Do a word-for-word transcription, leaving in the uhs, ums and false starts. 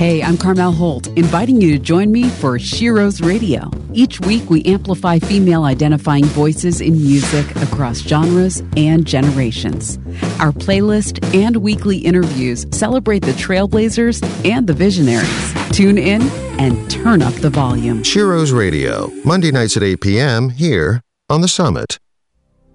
Hey, I'm Carmel Holt, inviting you to join me for Shiro's Radio. Each week, we amplify female-identifying voices in music across genres and generations. Our playlist and weekly interviews celebrate the trailblazers and the visionaries. Tune in and turn up the volume. Shiro's Radio, Monday nights at eight p.m. here on The Summit.